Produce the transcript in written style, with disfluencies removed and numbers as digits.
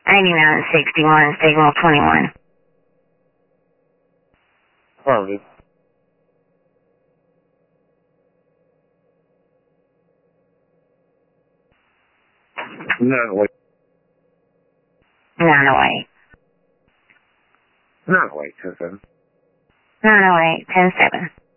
8961, signal 21. Harvey. Nunaway. 908. 908, 10-7. 908, 10-7.